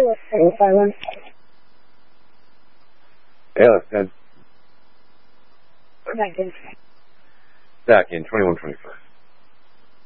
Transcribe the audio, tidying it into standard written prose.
silence. Yeah, let's head Back in. back in 2121.